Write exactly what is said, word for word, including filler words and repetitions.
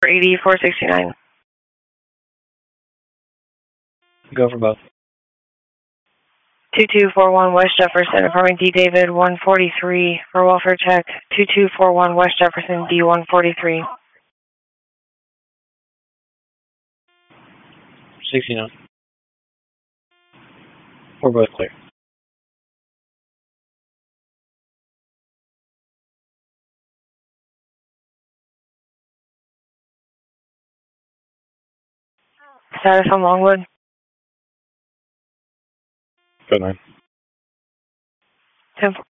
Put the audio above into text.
eighty-four sixty-nine. Go for both. two two four one West Jefferson, affirming D. David one forty-three for welfare check. two two four one West Jefferson, D one forty-three. sixty-nine. We're both clear. Status on Longwood. Good night. ten